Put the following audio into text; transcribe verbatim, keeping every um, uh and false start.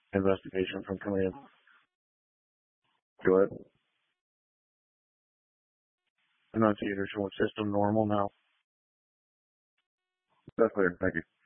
investigation from coming in. Go ahead. Annunciator showing system normal now. That's clear. Thank you.